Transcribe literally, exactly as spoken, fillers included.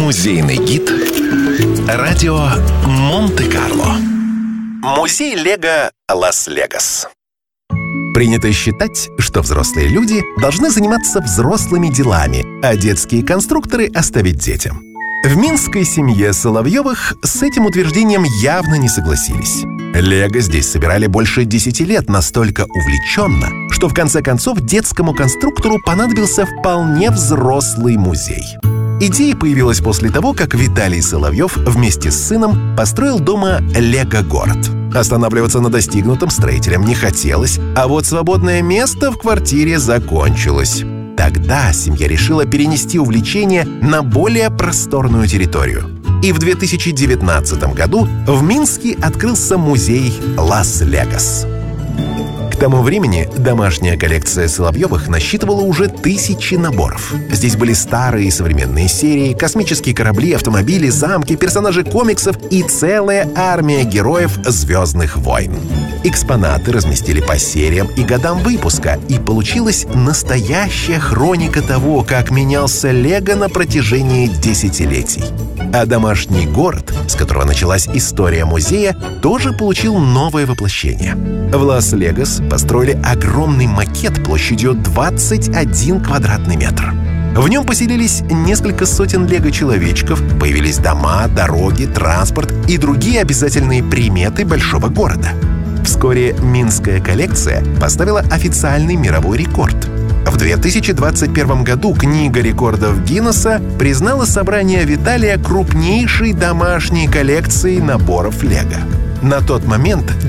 Музейный гид радио Монте-Карло. Музей Лего Лас-Вегас. Принято считать, что взрослые люди должны заниматься взрослыми делами, а детские конструкторы оставить детям. В минской семье Соловьевых с этим утверждением явно не согласились. Лего здесь собирали больше десяти лет настолько увлеченно, что в конце концов детскому конструктору понадобился вполне взрослый музей. Идея появилась после того, как Виталий Соловьев вместе с сыном построил дома Лего-город. Останавливаться на достигнутом строителям не хотелось, а вот свободное место в квартире закончилось. Тогда семья решила перенести увлечение на более просторную территорию. И в две тысячи девятнадцатом году в Минске открылся музей Лас-Вегас. К тому времени домашняя коллекция Соловьевых насчитывала уже тысячи наборов. Здесь были старые и современные серии, космические корабли, автомобили, замки, персонажи комиксов и целая армия героев «Звездных войн». Экспонаты разместили по сериям и годам выпуска, и получилась настоящая хроника того, как менялся Лего на протяжении десятилетий. А домашний город, с которого началась история музея, тоже получил новое воплощение. В Лас-Вегас построили огромный макет площадью двадцать один квадратный метр. В нем поселились несколько сотен лего-человечков, появились дома, дороги, транспорт и другие обязательные приметы большого города. Вскоре минская коллекция поставила официальный мировой рекорд. В две тысячи двадцать первом году Книга рекордов Гиннесса признала собрание Виталия крупнейшей домашней коллекцией наборов Лего. На тот момент